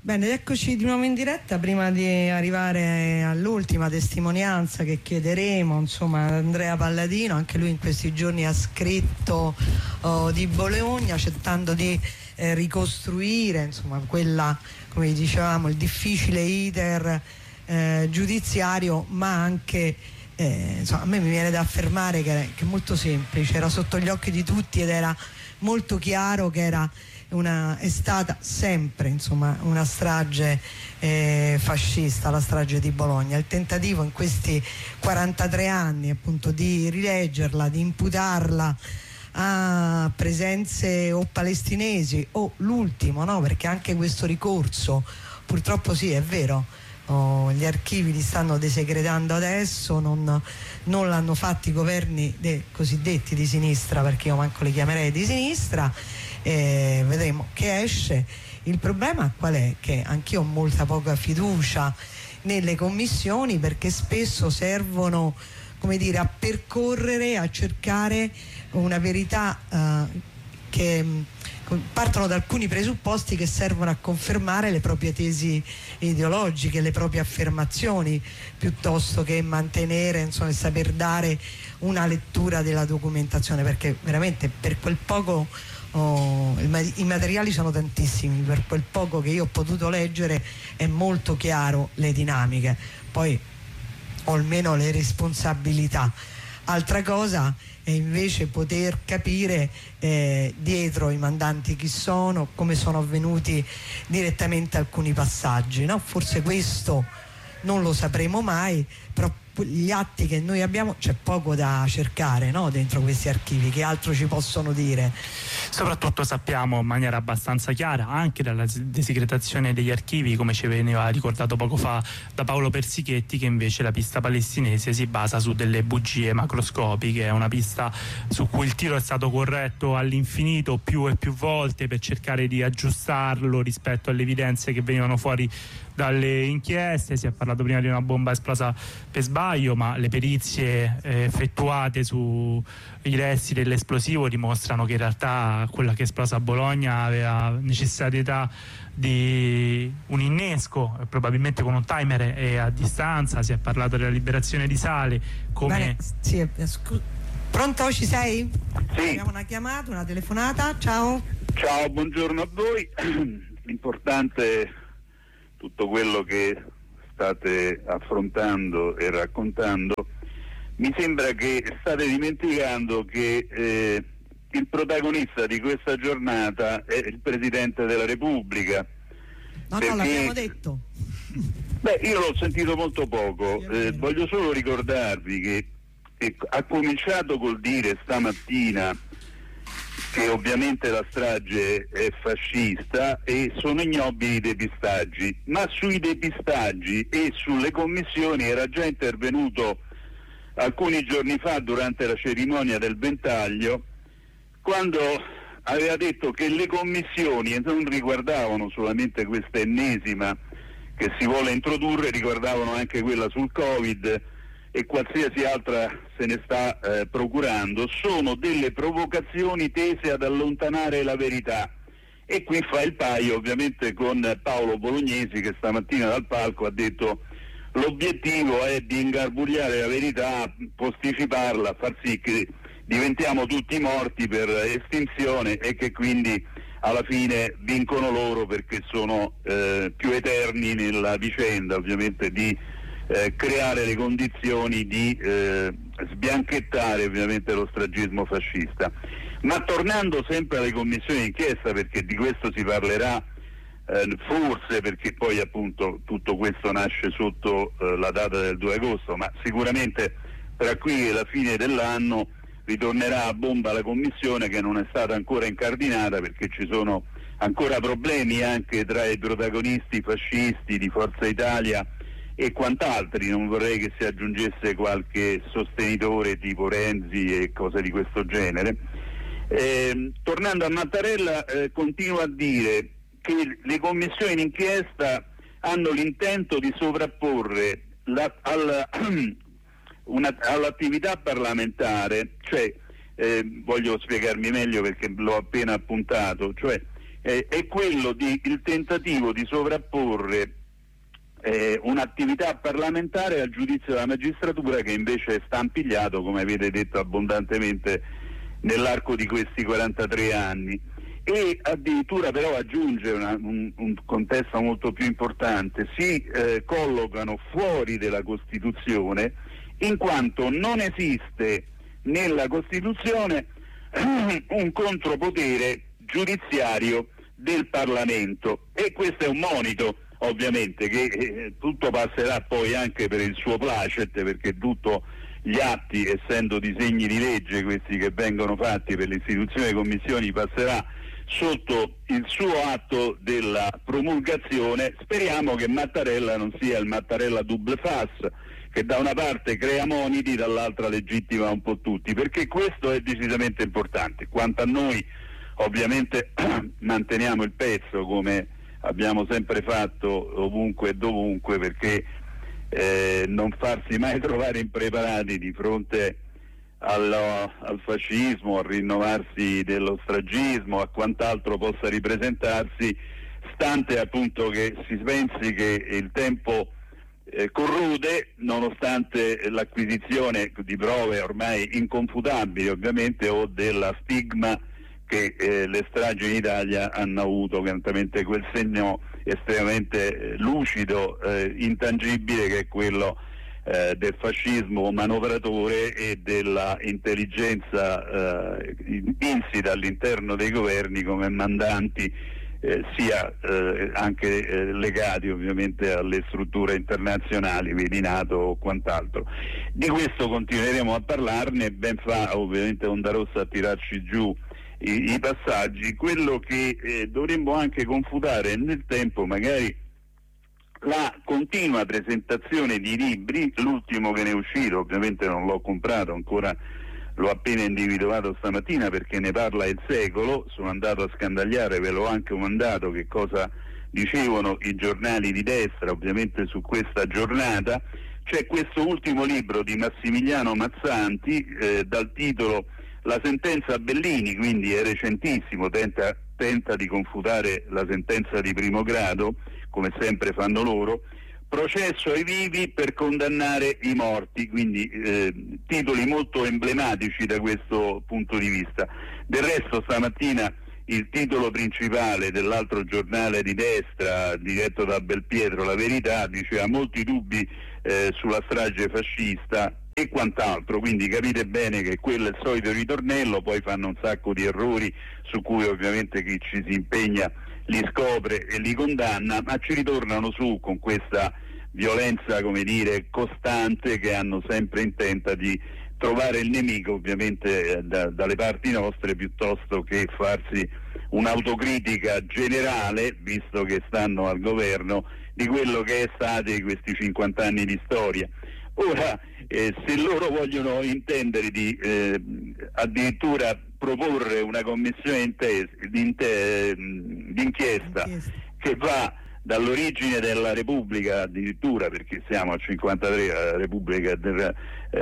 Bene, eccoci di nuovo in diretta. Prima di arrivare all'ultima testimonianza che chiederemo, insomma, Andrea Palladino, anche lui in questi giorni ha scritto di Bologna, cercando di ricostruire, insomma, quella, come dicevamo, il difficile iter giudiziario, ma anche insomma, a me mi viene da affermare che è molto semplice, era sotto gli occhi di tutti ed era molto chiaro che è stata sempre, insomma, una strage fascista, la strage di Bologna. Il tentativo in questi 43 anni appunto di rileggerla, di imputarla a presenze o palestinesi o l'ultimo, no? Perché anche questo ricorso, purtroppo sì, è vero, gli archivi li stanno desegretando adesso, non l'hanno fatto i governi cosiddetti di sinistra, perché io manco li chiamerei di sinistra. Vedremo che esce. Il problema qual è? Che anch'io ho molta poca fiducia nelle commissioni, perché spesso servono, come dire, a percorrere, a cercare una verità che partono da alcuni presupposti che servono a confermare le proprie tesi ideologiche, le proprie affermazioni, piuttosto che mantenere, insomma, saper dare una lettura della documentazione, perché veramente per quel poco i materiali sono tantissimi, per quel poco che io ho potuto leggere è molto chiaro le dinamiche, poi o almeno le responsabilità. Altra cosa è invece poter capire dietro i mandanti chi sono, come sono avvenuti direttamente alcuni passaggi, no? Forse questo non lo sapremo mai, però gli atti che noi abbiamo, c'è poco da cercare, no? Dentro questi archivi, che altro ci possono dire? Soprattutto sappiamo in maniera abbastanza chiara, anche dalla desecretazione degli archivi, come ci veniva ricordato poco fa da Paolo Persichetti, che invece la pista palestinese si basa su delle bugie macroscopiche, è una pista su cui il tiro è stato corretto all'infinito più e più volte per cercare di aggiustarlo rispetto alle evidenze che venivano fuori dalle inchieste. Si è parlato prima di una bomba esplosa per sbaglio, ma le perizie effettuate sui resti dell'esplosivo dimostrano che in realtà quella che è esplosa a Bologna aveva necessità di un innesco, probabilmente con un timer e a distanza. Si è parlato della liberazione di sale come... Bene, sì, pronto, ci sei? Sì. Abbiamo una chiamata, una telefonata. Ciao. Ciao, buongiorno a voi. Importante tutto quello che state affrontando e raccontando. Mi sembra che state dimenticando che il protagonista di questa giornata è il Presidente della Repubblica. No, l'abbiamo detto. Beh, io l'ho sentito molto poco. Voglio solo ricordarvi che ha cominciato col dire stamattina che ovviamente la strage è fascista e sono ignobili i depistaggi, ma sui depistaggi e sulle commissioni era già intervenuto alcuni giorni fa durante la cerimonia del Ventaglio, quando aveva detto che le commissioni non riguardavano solamente questa ennesima che si vuole introdurre, riguardavano anche quella sul Covid e qualsiasi altra se ne sta procurando, sono delle provocazioni tese ad allontanare la verità. E qui fa il paio ovviamente con Paolo Bolognesi, che stamattina dal palco ha detto l'obiettivo è di ingarbugliare la verità, posticiparla, far sì che diventiamo tutti morti per estinzione e che quindi alla fine vincono loro, perché sono più eterni nella vicenda ovviamente di creare le condizioni di sbianchettare ovviamente lo stragismo fascista. Ma tornando sempre alle commissioni d'inchiesta, perché di questo si parlerà forse, perché poi appunto tutto questo nasce sotto la data del 2 agosto, ma sicuramente tra qui e la fine dell'anno ritornerà a bomba la commissione, che non è stata ancora incardinata perché ci sono ancora problemi anche tra i protagonisti fascisti di Forza Italia e quant'altri. Non vorrei che si aggiungesse qualche sostenitore tipo Renzi e cose di questo genere. Tornando a Mattarella, continuo a dire che le commissioni d'inchiesta hanno l'intento di sovrapporre all'attività parlamentare, cioè voglio spiegarmi meglio perché l'ho appena appuntato, cioè è quello il tentativo di sovrapporre un'attività parlamentare al giudizio della magistratura, che invece è stampigliato, come avete detto abbondantemente, nell'arco di questi 43 anni. E addirittura però aggiunge un contesto molto più importante: si collocano fuori della Costituzione, in quanto non esiste nella Costituzione un contropotere giudiziario del Parlamento, e questo è un monito, ovviamente, che tutto passerà poi anche per il suo placet, perché tutto gli atti, essendo disegni di legge questi che vengono fatti per l'istituzione delle commissioni, passerà sotto il suo atto della promulgazione. Speriamo che Mattarella non sia il Mattarella double face, che da una parte crea moniti, dall'altra legittima un po' tutti, perché questo è decisamente importante. Quanto a noi, ovviamente manteniamo il pezzo, come abbiamo sempre fatto ovunque e dovunque, perché non farsi mai trovare impreparati di fronte al fascismo, al rinnovarsi dello stragismo, a quant'altro possa ripresentarsi, stante appunto che si pensi che il tempo corrode, nonostante l'acquisizione di prove ormai inconfutabili, ovviamente, o della stigma che le stragi in Italia hanno avuto, chiaramente quel segno estremamente lucido, intangibile, che è quello del fascismo manovratore e della intelligenza insita all'interno dei governi come mandanti, sia anche legati ovviamente alle strutture internazionali, vedi NATO o quant'altro. Di questo continueremo a parlarne, ben fa ovviamente Onda Rossa a tirarci giù i passaggi. Quello che dovremmo anche confutare nel tempo, magari la continua presentazione di libri. L'ultimo che ne è uscito, ovviamente non l'ho comprato ancora, l'ho appena individuato stamattina perché ne parla Il Secolo, sono andato a scandagliare, ve l'ho anche mandato, che cosa dicevano i giornali di destra ovviamente su questa giornata. C'è questo ultimo libro di Massimiliano Mazzanti dal titolo La sentenza Bellini, quindi è recentissimo, tenta di confutare la sentenza di primo grado, come sempre fanno loro. Processo ai vivi per condannare i morti, quindi titoli molto emblematici da questo punto di vista. Del resto stamattina il titolo principale dell'altro giornale di destra diretto da Belpietro, La Verità, diceva molti dubbi sulla strage fascista e quant'altro, quindi capite bene che quello è il solito ritornello. Poi fanno un sacco di errori su cui ovviamente chi ci si impegna li scopre e li condanna, ma ci ritornano su con questa violenza, come dire, costante, che hanno sempre intenta di trovare il nemico ovviamente dalle parti nostre, piuttosto che farsi un'autocritica generale, visto che stanno al governo, di quello che è stati questi 50 anni di storia. Ora, se loro vogliono intendere di addirittura proporre una commissione d'inchiesta che va dall'origine della Repubblica, addirittura, perché siamo al 53, la Repubblica del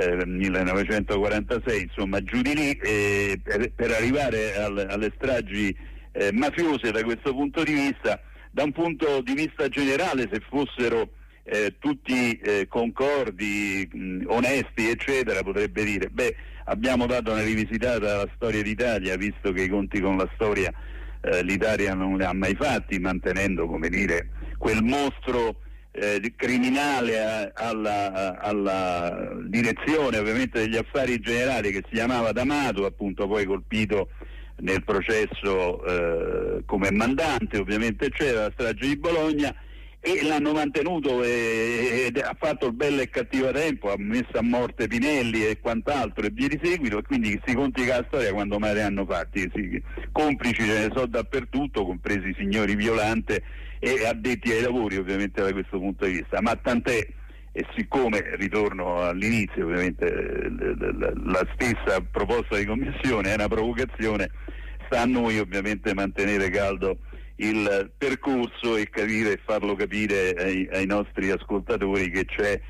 1946, insomma giù di lì, per arrivare alle stragi mafiose. Da questo punto di vista, da un punto di vista generale, se fossero tutti concordi, onesti, eccetera, potrebbe dire: beh, abbiamo dato una rivisitata alla storia d'Italia, visto che i conti con la storia l'Italia non li ha mai fatti, mantenendo, come dire, quel mostro criminale alla direzione ovviamente degli affari generali, che si chiamava D'Amato, appunto poi colpito nel processo come mandante, ovviamente, eccetera, la strage di Bologna. E l'hanno mantenuto e ha fatto il bello e cattivo tempo, ha messo a morte Pinelli e quant'altro e via di seguito, e quindi si conti la storia quando mai le hanno fatti. Complici ce ne so dappertutto, compresi i signori Violante e addetti ai lavori ovviamente da questo punto di vista, ma tant'è. E siccome, ritorno all'inizio, ovviamente la stessa proposta di commissione è una provocazione, sta a noi ovviamente mantenere caldo il percorso e capire e farlo capire ai nostri ascoltatori che c'è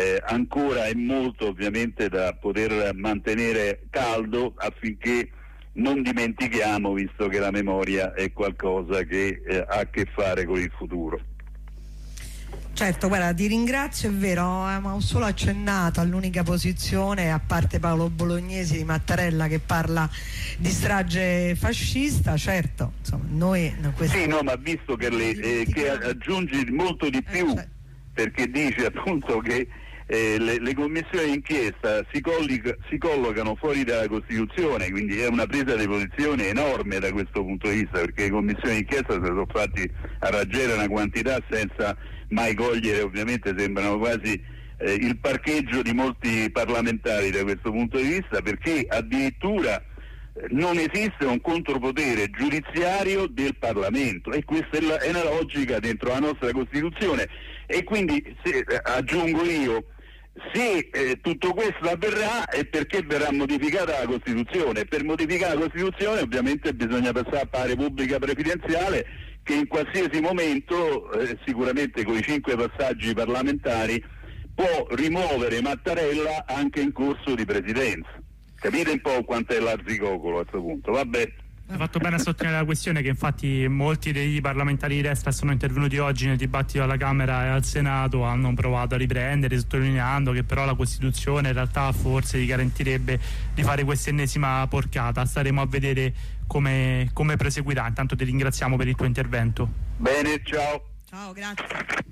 ancora e molto ovviamente da poter mantenere caldo, affinché non dimentichiamo, visto che la memoria è qualcosa che ha a che fare con il futuro. Certo, guarda, ti ringrazio, è vero, ma ho solo accennato all'unica posizione, a parte Paolo Bolognesi di Mattarella che parla di strage fascista. Certo, insomma, noi sì, no, ma visto che, che aggiungi molto di più, certo, perché dice appunto che le commissioni d'inchiesta si collocano fuori dalla Costituzione, quindi è una presa di posizione enorme da questo punto di vista, perché le commissioni d'inchiesta si sono fatti a raggiera una quantità senza mai cogliere, ovviamente sembrano quasi il parcheggio di molti parlamentari da questo punto di vista, perché addirittura non esiste un contropotere giudiziario del Parlamento, e questa è una logica dentro la nostra Costituzione. E quindi aggiungo io, se tutto questo avverrà è perché verrà modificata la Costituzione. Per modificare la Costituzione ovviamente bisogna passare a Repubblica Presidenziale, che in qualsiasi momento, sicuramente con i 5 passaggi parlamentari, può rimuovere Mattarella anche in corso di presidenza. Capite un po' quanto è l'arzigogolo a questo punto? Vabbè. Hai fatto bene a sottolineare la questione, che infatti molti dei parlamentari di destra sono intervenuti oggi nel dibattito alla Camera e al Senato, hanno provato a riprendere, sottolineando che però la Costituzione in realtà forse gli garantirebbe di fare questa ennesima porcata. Staremo a vedere come proseguirà. Intanto ti ringraziamo per il tuo intervento. Bene, ciao. Ciao, grazie.